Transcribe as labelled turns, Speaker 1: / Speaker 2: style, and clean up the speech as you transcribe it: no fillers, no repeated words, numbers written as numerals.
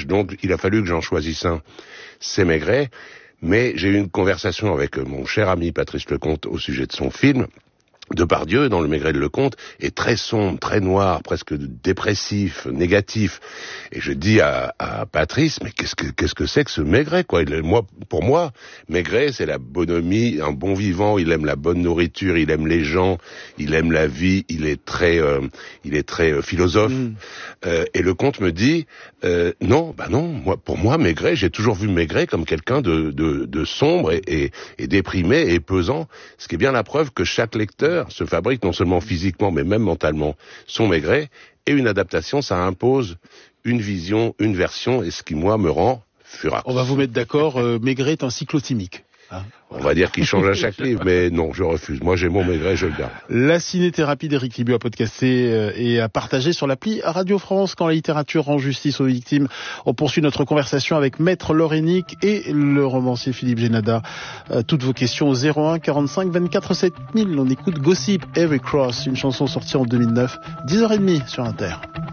Speaker 1: personnage. Donc, il a fallu que j'en choisisse un. C'est Maigret. Mais j'ai eu une conversation avec mon cher ami Patrice Lecomte au sujet de son film. Depardieu, dans Le Maigret de Lecomte, est très sombre, très noir, presque dépressif, négatif. Et je dis à Patrice, mais qu'est-ce que c'est que ce Maigret, quoi? Pour moi, Maigret, c'est la bonhomie, un bon vivant. Il aime la bonne nourriture, il aime les gens, il aime la vie. Il est très philosophe. Et Lecomte me dit, non. Pour moi, Maigret, j'ai toujours vu Maigret comme quelqu'un de sombre et déprimé et pesant. Ce qui est bien la preuve que chaque lecteur se fabrique non seulement physiquement mais même mentalement son Maigret, et une adaptation, ça impose une vision, une version, et ce qui moi me rend furax.
Speaker 2: On va vous mettre d'accord, Maigret est un cyclotimique.
Speaker 1: On va dire qu'il change à chaque livre, mais non, je refuse. Moi, j'ai mon Maigret, je le garde.
Speaker 2: La ciné-thérapie d'Éric Libu à podcaster et à partager sur l'appli Radio France. Quand la littérature rend justice aux victimes, on poursuit notre conversation avec Maître Lorénic et le romancier Philippe Génada. Toutes vos questions au 01 45 24 7000. On écoute Gossip Every Cross, une chanson sortie en 2009, 10h30 sur Inter.